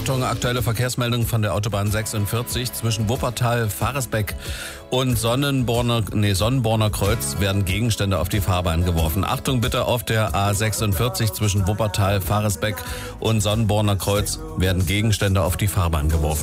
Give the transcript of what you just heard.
Achtung, aktuelle Verkehrsmeldung von der Autobahn 46 zwischen Wuppertal, Faresbeck und Sonnenborner Kreuz werden Gegenstände auf die Fahrbahn geworfen. Achtung bitte, auf der A46 zwischen Wuppertal, Faresbeck und Sonnenborner Kreuz werden Gegenstände auf die Fahrbahn geworfen.